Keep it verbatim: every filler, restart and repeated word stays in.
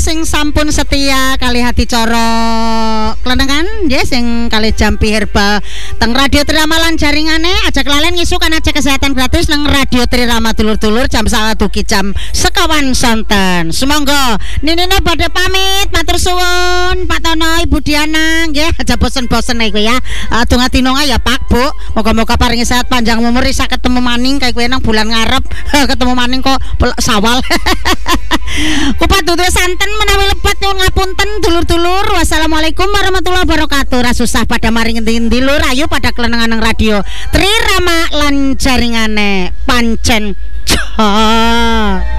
sing sampun setia kali hati coro kelenengan nggih sing kali Jampi Herbal teng Radio Trirama lan jaringane aja kelalen ngisuk kan aja kesehatan gratis nang Radio Trirama dulur-dulur jam salah dugi jam sekawan sonten. Sumangga ninine badhe pamit matur suwun Pak Tono Ibu Diana nggih aja bosen-bosen iku ya. Aduh ngatinonga ya Pak Bu. Moga-moga paringi sehat panjang umur isa ketemu maning kayak kowe nang bulan ngarep ketemu maning kok sawal. Kupat dudu santen menawi lebat nyuwun ngapunten dulur-dulur. Wassalamualaikum warahmatullahi wabarakatuh. Ra susah pada maring endi-endi lur ayo pada kelenengan nang radio Trirama lan jaringane pancen.